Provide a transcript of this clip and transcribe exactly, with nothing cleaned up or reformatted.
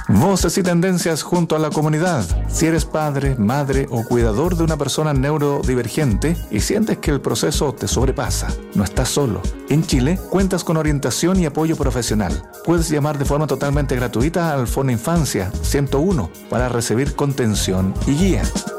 Voces y tendencias junto a la comunidad. Si eres padre, madre o cuidador de una persona neurodivergente y sientes que el proceso te sobrepasa, no estás solo. En Chile cuentas con orientación y apoyo profesional. Puedes llamar de forma totalmente gratuita al Fono Infancia ciento uno para recibir contención y guía.